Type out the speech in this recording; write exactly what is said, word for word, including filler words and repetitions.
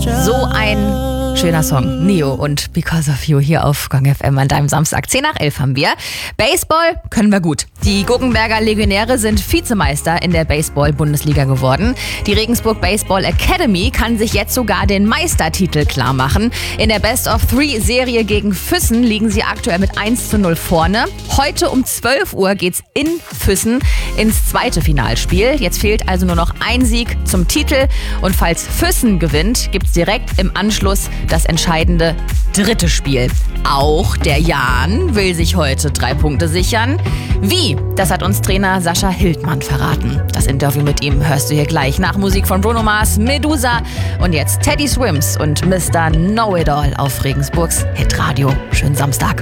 So ein schöner Song. Neo und Because of You hier auf Gong F M an deinem Samstag. zehn nach elf haben wir. Baseball können wir gut. Die Guggenberger Legionäre sind Vizemeister in der Baseball-Bundesliga geworden. Die Regensburg Baseball Academy kann sich jetzt sogar den Meistertitel klar machen. In der Best-of-Three-Serie gegen Füssen liegen sie aktuell mit eins zu null vorne. Heute um zwölf Uhr geht's in Füssen ins zweite Finalspiel. Jetzt fehlt also nur noch ein Sieg zum Titel. Und falls Füssen gewinnt, gibt's direkt im Anschluss das entscheidende dritte Spiel. Auch der Jan will sich heute drei Punkte sichern. Wie? Das hat uns Trainer Sascha Hildmann verraten. Das Interview mit ihm hörst du hier gleich nach Musik von Bruno Mars, Medusa und jetzt Teddy Swims und Mister Know-It-All auf Regensburgs Hitradio. Schönen Samstag.